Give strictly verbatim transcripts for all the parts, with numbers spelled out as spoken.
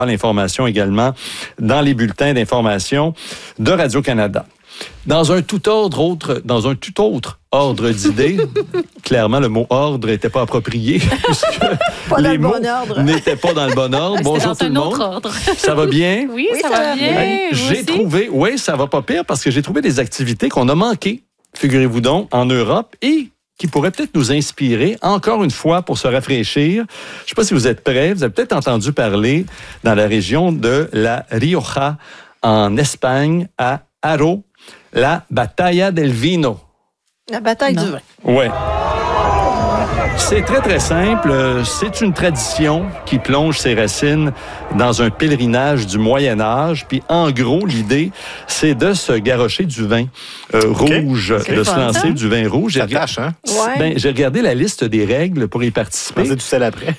L'information également dans les bulletins d'information de Radio-Canada. Dans un tout ordre autre, dans un tout autre ordre d'idées, clairement, le mot ordre n'était pas approprié, puisque pas les dans le mots bon ordre. n'étaient pas dans le bon ordre. Bonjour tout le monde. Ordre. Ça va bien? Oui, oui ça, ça va bien. bien. J'ai aussi? trouvé, oui, ça va pas pire, parce que j'ai trouvé des activités qu'on a manquées, figurez-vous donc, en Europe et qui pourraient peut-être nous inspirer, encore une fois, pour se rafraîchir. Je ne sais pas si vous êtes prêts. Vous avez peut-être entendu parler dans la région de la Rioja, en Espagne, à Haro, la Batalla del Vino. La bataille non. du vin. Oui. C'est très, très simple. C'est une tradition qui plonge ses racines dans un pèlerinage du Moyen-Âge. Puis, en gros, l'idée, c'est de se garrocher du vin euh, okay. rouge, c'est de fun, se lancer ça. du vin rouge. Ça tâche, hein? Ouais. Ben, j'ai regardé la liste des règles pour y participer. Pensez du sel après.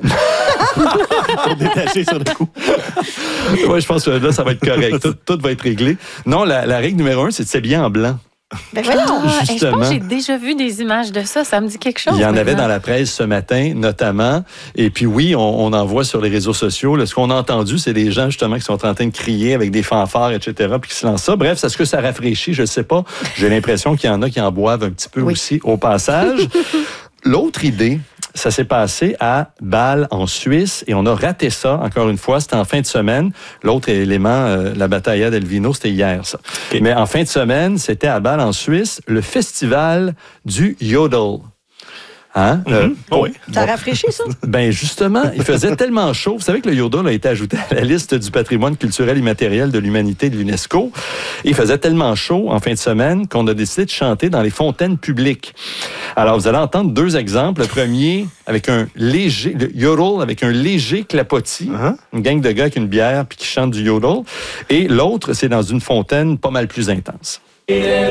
Pour détacher sur le coup. Oui, je pense que là, ça va être correct. Tout, tout va être réglé. Non, la, la règle numéro un, c'est de s'habiller en blanc. Ben voilà. Ah, je Justement. pense que j'ai déjà vu des images de ça. Ça me dit quelque chose. Il y en maintenant. avait dans la presse ce matin, notamment. Et puis oui, on, on en voit sur les réseaux sociaux. Là, ce qu'on a entendu, c'est des gens justement qui sont en train de crier avec des fanfares, et cetera, puis qui se lancent ça. Bref, est-ce que ça rafraîchit? Je ne sais pas. J'ai l'impression qu'il y en a qui en boivent un petit peu oui. aussi au passage. L'autre idée, ça s'est passé à Bâle, en Suisse, et on a raté ça, encore une fois, c'était en fin de semaine. L'autre élément, euh, la Batalla del Vino, c'était hier, ça. Okay. Mais en fin de semaine, c'était à Bâle, en Suisse, le festival du Yodel. Hein? Mm-hmm. Euh, oh, oui. Ça rafraîchit, ça? Ben justement, il faisait tellement chaud. Vous savez que le yodel a été ajouté à la liste du patrimoine culturel immatériel de l'humanité de l'UNESCO. Il faisait tellement chaud en fin de semaine qu'on a décidé de chanter dans les fontaines publiques. Alors, vous allez entendre deux exemples. Le premier, avec un léger, le yodel avec un léger clapotis. Uh-huh. Une gang de gars avec une bière puis qui chantent du yodel. Et l'autre, c'est dans une fontaine pas mal plus intense. Et